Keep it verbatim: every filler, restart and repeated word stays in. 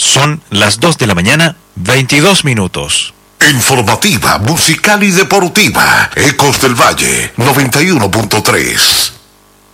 Son las dos de la mañana, veintidós minutos. Informativa, musical y deportiva. Ecos del Valle, noventa y uno punto tres.